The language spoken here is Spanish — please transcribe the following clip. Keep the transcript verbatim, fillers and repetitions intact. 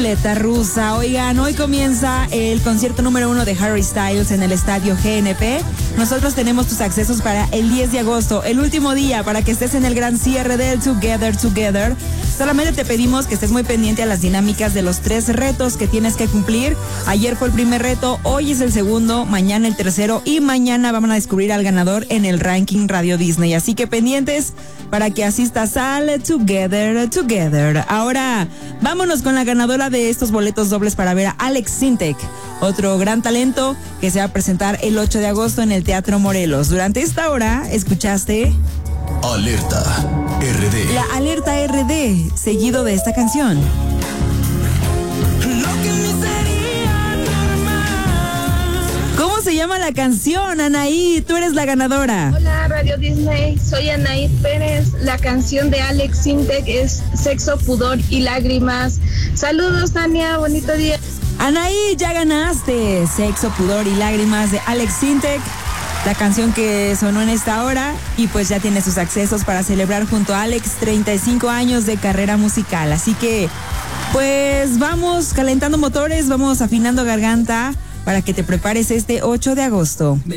ruleta rusa. Oigan, hoy comienza el concierto número uno de Harry Styles en el estadio G N P. Nosotros tenemos tus accesos para el diez de agosto, el último día para que estés en el gran cierre del Together Together. Solamente te pedimos que estés muy pendiente a las dinámicas de los tres retos que tienes que cumplir. Ayer fue el primer reto, hoy es el segundo, mañana el tercero y mañana vamos a descubrir al ganador en el ranking Radio Disney. Así que pendientes para que asistas al Together Together. Ahora, vámonos con la ganadora de estos boletos dobles para ver a Alex Sintek, otro gran talento que se va a presentar el ocho de agosto en el Teatro Morelos. Durante esta hora, escuchaste... Alerta R D. La Alerta R D, seguido de esta canción. ¿Cómo se llama la canción, Anaí? Tú eres la ganadora. Hola, Radio Disney. Soy Anaí Pérez. La canción de Alex Sintek es Sexo, Pudor y Lágrimas. Saludos, Tania. Bonito día. Anaí, ya ganaste. Sexo, Pudor y Lágrimas de Alex Sintek. La canción que sonó en esta hora, y pues ya tiene sus accesos para celebrar junto a Alex treinta y cinco años de carrera musical. Así que, pues vamos calentando motores, vamos afinando garganta para que te prepares este ocho de agosto.